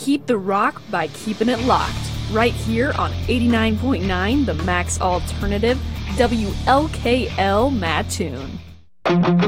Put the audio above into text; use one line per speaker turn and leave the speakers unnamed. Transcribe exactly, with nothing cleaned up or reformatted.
keep the rock by keeping it locked. Right here on eighty-nine point nine, the Max Alternative, W L K L Mattoon.